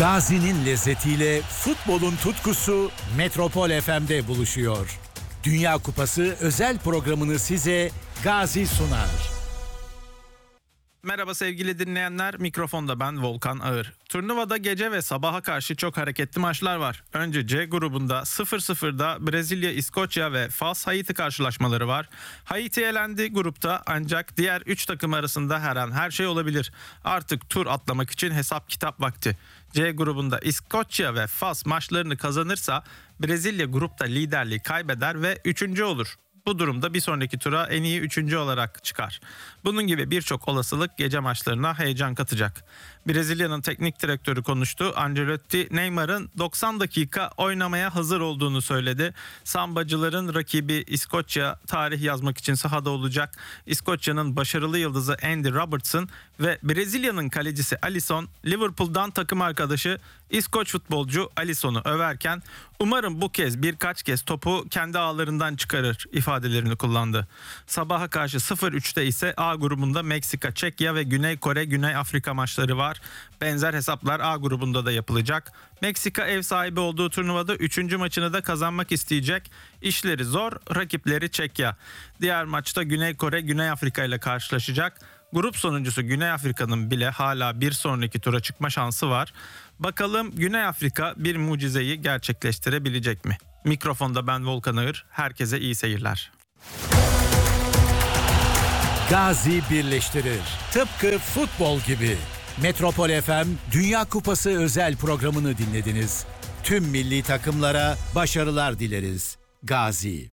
Gazi'nin lezzetiyle futbolun tutkusu Metropol FM'de buluşuyor. Dünya Kupası özel programını size Gazi sunar. Merhaba sevgili dinleyenler, mikrofonda ben Volkan Ağır. Turnuvada gece ve sabaha karşı çok hareketli maçlar var. Önce C grubunda 0-0'da Brezilya, İskoçya ve Fas-Haiti karşılaşmaları var. Haiti elendi grupta, ancak diğer 3 takım arasında her an her şey olabilir. Artık tur atlamak için hesap kitap vakti. C grubunda İskoçya ve Fas maçlarını kazanırsa Brezilya grupta liderliği kaybeder ve 3. olur. Bu durumda bir sonraki tura en iyi 3. olarak çıkar. Bunun gibi birçok olasılık gece maçlarına heyecan katacak. Brezilya'nın teknik direktörü konuştu. Ancelotti, Neymar'ın 90 dakika oynamaya hazır olduğunu söyledi. Sambacıların rakibi İskoçya tarih yazmak için sahada olacak. İskoçya'nın başarılı yıldızı Andy Robertson ve Brezilya'nın kalecisi Alisson, Liverpool'dan takım arkadaşı İskoç futbolcu Alisson'u överken "Umarım bu kez birkaç kez topu kendi ağlarından çıkarır" ifadelerini kullandı. Sabaha karşı 0-3'te ise A grubunda Meksika, Çekya ve Güney Kore, Güney Afrika maçları var. Benzer hesaplar A grubunda da yapılacak. Meksika ev sahibi olduğu turnuvada 3. maçını da kazanmak isteyecek. İşleri zor, rakipleri Çekya. Diğer maçta Güney Kore, Güney Afrika ile karşılaşacak. Grup sonuncusu Güney Afrika'nın bile hala bir sonraki tura çıkma şansı var. Bakalım Güney Afrika bir mucizeyi gerçekleştirebilecek mi? Mikrofonda ben Volkan Ağır. Herkese iyi seyirler. Gazi birleştirir. Tıpkı futbol gibi. Metropol FM Dünya Kupası özel programını dinlediniz. Tüm milli takımlara başarılar dileriz. Gazi.